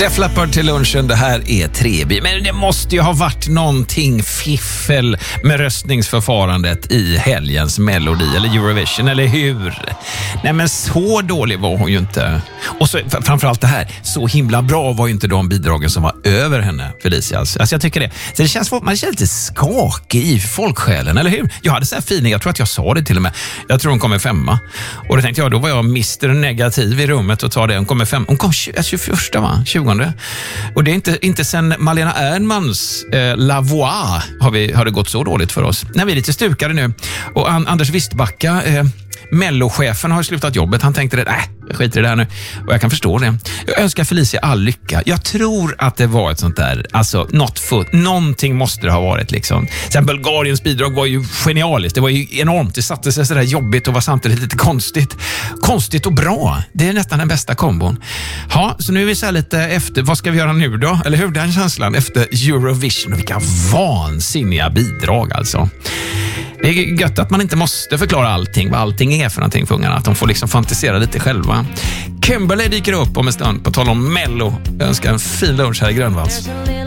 Def Leppard till lunchen, det här är Treby. Men det måste ju ha varit någonting fiffel med röstningsförfarandet i helgens Melodi eller Eurovision, eller hur? Nej, men så dålig var hon ju inte. Och så, framförallt det här, så himla bra var ju inte de bidragen som var över henne, Felicia. Alltså jag tycker det. Så det känns, man känner lite skakig i folksjälen, eller hur? Jag hade så här feeling, jag tror att jag sa det till och med. Jag tror hon kommer 5. Och då tänkte jag, då var jag Mr. Negativ i rummet och tar det. Hon kommer 5. Hon kom 21, va? 20. Och det är inte sen Malena Ernmans La Voix har det gått så dåligt för oss. När vi är lite stukade nu. Och Anders Wistbacka, Mellochefen, har slutat jobbet. Han tänkte jag skiter i det här nu. Och jag kan förstå det. Jag önskar Felicia all lycka. Jag tror att det var ett sånt där, alltså någonting måste det ha varit liksom. Sen Bulgariens bidrag var ju genialiskt. Det var ju enormt. Det satte sig sådär jobbigt och var samtidigt lite konstigt och bra. Det är nästan den bästa kombon. Ja, så nu är vi så här lite efter, vad ska vi göra nu då? Eller hur, den känslan efter Eurovision. Och vilka vansinniga bidrag alltså. Det är gött att man inte måste förklara allting, vad allting är för någonting för ungarna. Att de får liksom fantisera lite själva. Kimberley dyker upp om en stund på tal om Mello. Jag önskar en fin lunch här i Grönvalls.